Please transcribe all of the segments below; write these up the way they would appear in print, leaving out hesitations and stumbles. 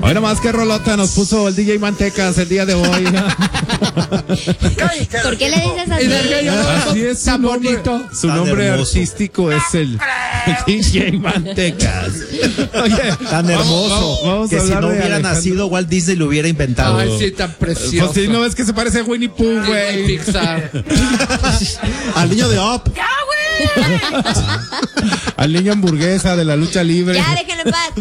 Hoy nomás que rolota nos puso el DJ Mantecas el día de hoy. ¿Por qué le dices así? Así es tan bonito. Su nombre artístico es el DJ Mantecas. Oye, tan hermoso. Vamos que a si no de hubiera nacido, Walt Disney lo hubiera inventado. Ay, sí, tan precioso. Pues si no ves que se parece a Winnie Pooh, güey. Pixar. Al niño de Up. Al niño hamburguesa de la lucha libre. Ya, déjenlo en paz.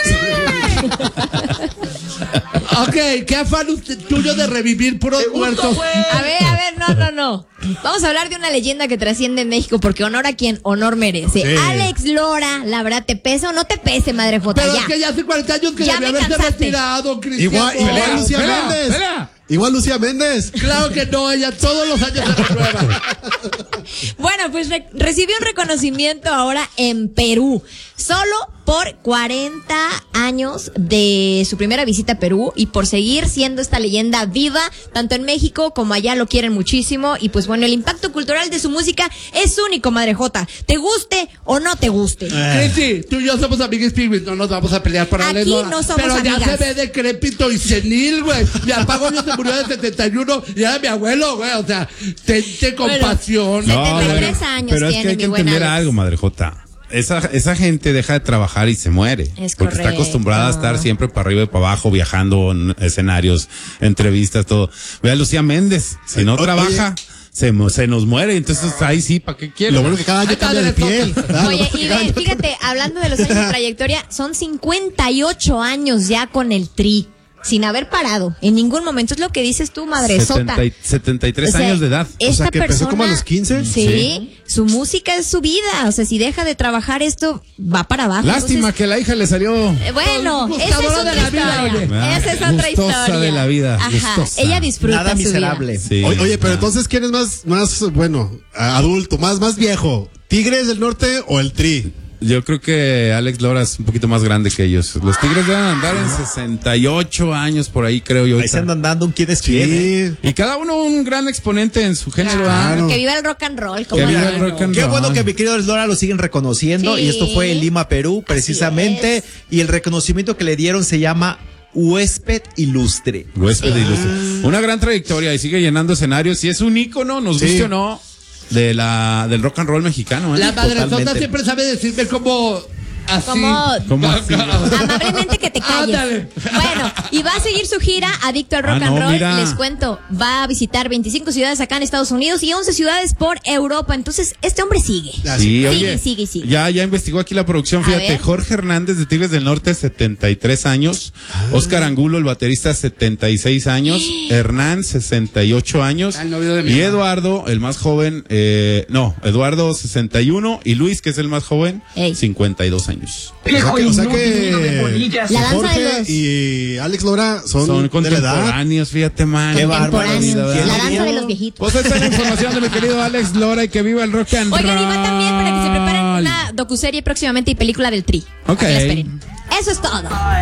Ok, ¿qué afán tuyo de revivir puros muertos? A ver, no. Vamos a hablar de una leyenda que trasciende en México porque honor a quien honor merece. Sí. Alex Lora, la verdad, ¿te pesa o no te pese, madre Jota? Pero ya. es que ya hace 40 años que ya debía haberse retirado, Cristian. Igual Lucía Méndez. Igual Lucía Méndez. Claro que no, ella todos los años se renueva. Bueno, pues recibió un reconocimiento ahora en Perú, solo por 40 años de su primera visita a Perú y por seguir siendo esta leyenda viva, tanto en México como allá lo quieren muchísimo. Y pues bueno, el impacto cultural de su música es único, madre Jota, te guste o no te guste. Cristi, tú y yo somos amigas pingüis, no nos vamos a pelear para Aquí Alex Lora. no somos pero amigas. Ya se ve decrépito y senil, güey. Mi papá se murió de 71 y era mi abuelo, güey. O sea, tente compasión. 73 años pero tiene, es que hay que entender algo, madre Jota. Esa gente deja de trabajar y se muere. Es porque correcto. Está acostumbrada a estar siempre para arriba y para abajo, viajando en escenarios, entrevistas, todo. Ve a Lucía Méndez, si no trabaja, se nos muere. Entonces ahí sí, ¿para qué quiere? Lo bueno que cada año cambia de piel. Oye, y ve, fíjate, hablando de los años de trayectoria, son 58 años ya con el Tri, sin haber parado en ningún momento. Es lo que dices tú, madresota. 73 O sea, años de edad. O sea, que empezó como a los 15. Sí, su música es su vida. O sea, si deja de trabajar esto, va para abajo. Lástima que la hija le salió. Bueno, esa es Gustadora otra de la vida, historia. Esa es otra Gustosa historia. de la vida, Ajá, gustosa. ella disfruta Nada su miserable. vida. Sí, Oye, pero entonces, ¿quién es más bueno, adulto, más viejo? ¿Tigres del Norte o el Tri? Yo creo que Alex Lora es un poquito más grande que ellos. Los Tigres deben andar en 68 años por ahí, creo yo. Ahí se andan dando un quién es quién. Y cada uno un gran exponente en su género. Claro. Que viva el rock and roll. Que como viva no. el rock and Qué roll. bueno que mi querido Lora lo siguen reconociendo. Sí. Y esto fue en Lima, Perú, precisamente. Y el reconocimiento que le dieron se llama Huésped Ilustre. Huésped ilustre. Una gran trayectoria y sigue llenando escenarios. Y es un ícono, nos guste o no, del rock and roll mexicano. La madresota Totalmente. siempre sabe decirme como así. ¿Cómo así? Amablemente que te calles. Ándale. Bueno, y va a seguir su gira Adicto al Rock Ah, and no, Roll. mira. Les cuento, va a visitar 25 ciudades acá en Estados Unidos y 11 ciudades por Europa. Entonces, este hombre sigue. Sí, oye, sigue. Ya investigó aquí la producción, A fíjate, ver. Jorge Hernández de Tigres del Norte, 73 años, Óscar Angulo, el baterista, 76 años, Hernán, 68 años, El novio de mi y mamá. Eduardo, el más joven, Eduardo, 61, y Luis, que es el más joven, Ey. 52 años. O sea que La danza Jorge de los y Alex Lora son Son de la edad. contemporáneos, fíjate, man. Qué bárbaro. contemporáneos. ¿verdad? La danza de los viejitos. Pues esta es la información de mi querido Alex Lora y que viva el rock and roll. Oigan, y va también para que se preparen una docuserie próximamente y película del Tri. Ok. Para que la esperen. Eso es todo.